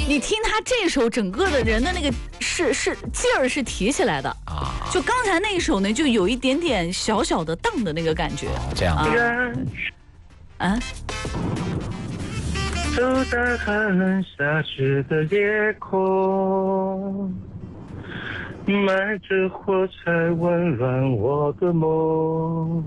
你听他这首，整个的人的那个是劲儿是提起来的啊。就刚才那一首呢，就有一点点小小的荡的那个感觉。 这样啊。 走在寒冷下去的夜空，埋着火柴温暖我的梦，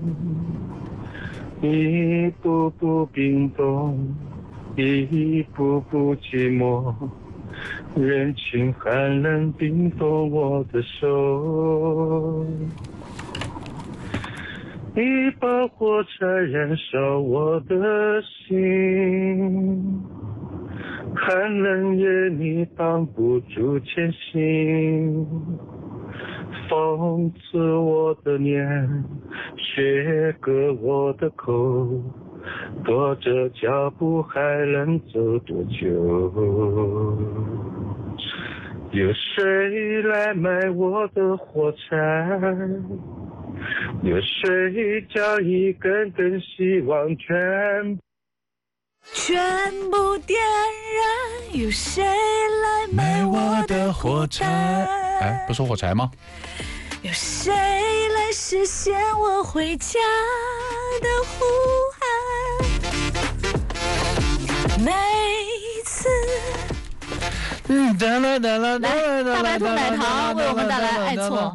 一步步冰冻，一步步寂寞，人情寒冷冰冻我的手，一把火柴燃烧我的心，寒冷夜你挡不住前行，风刺我的脸，雪割我的口，跺着脚步还能走多久？有谁来买我的火柴？有谁将一根根希望全部点燃？有谁来买我的火柴？ 哎，不是火柴吗？ 有谁来实现我回家的呼喊？每次来，大白兔奶糖为我们带来爱错。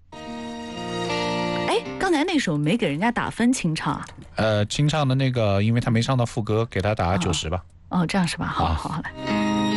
哎，刚才那首没给人家打分，清唱啊？ 清唱的那个，因为他没唱到副歌，给他打90吧。 哦，这样是吧？好，来。